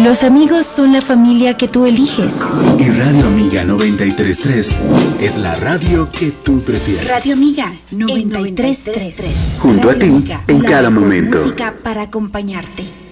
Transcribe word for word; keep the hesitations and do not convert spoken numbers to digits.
Los amigos son la familia que tú eliges. Y Radio Amiga noventa y tres punto tres es la radio que tú prefieres. Radio Amiga noventa y tres punto tres. Junto a ti, en cada momento. Música para acompañarte.